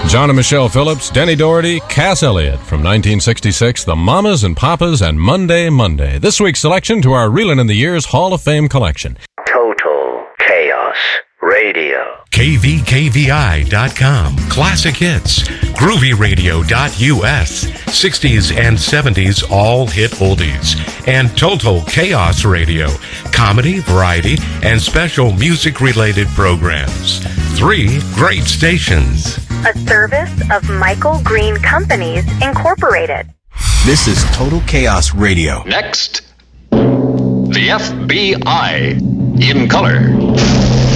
John and Michelle Phillips, Denny Doherty, Cass Elliott from 1966, The Mamas and Papas, and Monday, Monday. This week's selection to our Reelin' in the Years Hall of Fame collection. Total Chaos Radio. KVKVI.com. Classic hits. GroovyRadio.us. 60s and 70s all hit oldies. And Total Chaos Radio. Comedy, variety, and special music-related programs. 3 great stations. A service of Michael Green Companies, Incorporated. This is Total Chaos Radio. Next, the FBI in color.